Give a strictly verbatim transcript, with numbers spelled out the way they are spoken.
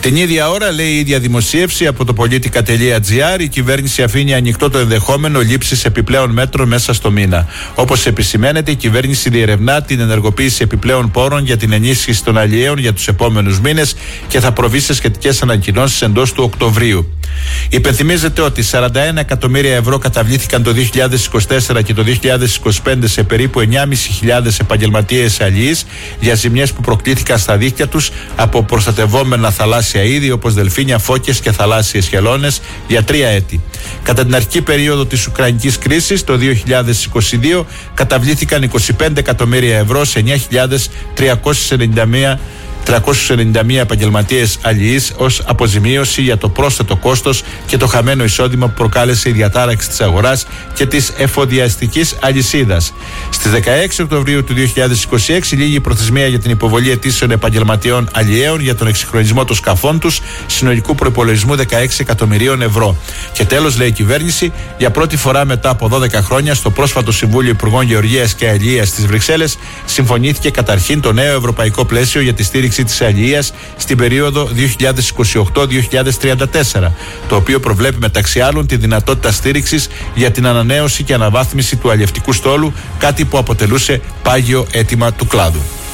Την ίδια ώρα, λέει η ίδια δημοσίευση από το πολίτικα τελεία τζι άρ, η κυβέρνηση αφήνει ανοιχτό το ενδεχόμενο λήψης επιπλέον μέτρων μέσα στο μήνα. Όπως επισημαίνεται, η κυβέρνηση διερευνά την ενεργοποίηση επιπλέον πόρων για την ενίσχυση των αλλιέων για τους επόμενους μήνες και θα προβεί σε σχετικές ανακοινώσεις εντός του Οκτωβρίου. Υπενθυμίζεται ότι σαράντα ένα εκατομμύρια ευρώ καταβλήθηκαν το δύο χιλιάδες είκοσι τέσσερα και το δύο χιλιάδες είκοσι πέντε σε περίπου εννιά χιλιάδες πεντακόσιους επαγγελματίες αλλιείς για ζημιές που προκλήθηκαν στα δίκτυα τους από προστατευόμενα θαλάσσια είδη όπως δελφίνια, φώκες και θαλάσσιες χελώνες για τρία έτη. Κατά την αρχική περίοδο της Ουκρανικής κρίσης, το δύο χιλιάδες είκοσι δύο, καταβλήθηκαν είκοσι πέντε εκατομμύρια ευρώ σε εννιά χιλιάδες τριακόσιους ενενήντα μία επαγγελματίες αλλιείς ως αποζημίωση για το πρόσθετο κόστος και το χαμένο εισόδημα που προκάλεσε η διατάραξη της αγοράς και της εφοδιαστικής αλυσίδας. Στις δεκαέξι Οκτωβρίου του δύο χιλιάδες είκοσι έξι λήγει η προθεσμία για την υποβολή αιτήσεων επαγγελματιών αλλιέων για τον εξυγχρονισμό των σκαφών τους συνολικού προϋπολογισμού δεκαέξι εκατομμυρίων ευρώ. Και τέλος, λέει η κυβέρνηση, για πρώτη φορά μετά από δώδεκα χρόνια, στο πρόσφατο Συμβούλιο Υπουργών Γεωργίας και Αλληλείας στις Βρυξέλλες, συμφωνήθηκε καταρχήν το νέο ευρωπαϊκό πλαίσιο για τη στήριξη της αλληλείας στην περίοδο δύο χιλιάδες είκοσι οκτώ με δύο χιλιάδες τριάντα τέσσερα, το οποίο προβλέπει μεταξύ άλλων τη δυνατότητα στήριξης για την ανανέωση και αναβάθμιση του αλλιευτικού στόλου, κάτι που αποτελούσε πάγιο αίτημα του κλάδου.